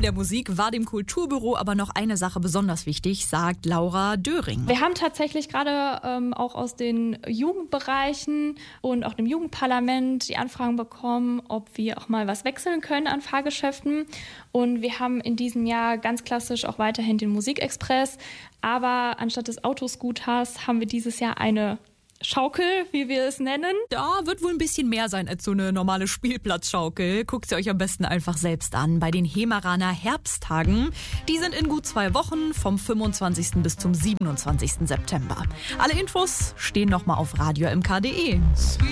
der Musik war dem Kulturbüro aber noch eine Sache besonders wichtig, sagt Laura Döring. Wir haben tatsächlich gerade auch aus den Jugendbereichen und auch dem Jugendparlament die Anfragen bekommen, ob wir auch mal was wechseln können an Fahrgeschäften. Und wir haben in diesem Jahr ganz klassisch auch weiterhin den Musikexpress. Aber anstatt des Autoscooters haben wir dieses Jahr eine Schaukel, wie wir es nennen. Da wird wohl ein bisschen mehr sein als so eine normale Spielplatzschaukel. Guckt sie euch am besten einfach selbst an bei den Hemeraner Herbsttagen. Die sind in gut 2 Wochen, vom 25. bis zum 27. September. Alle Infos stehen nochmal auf radio-mk.de.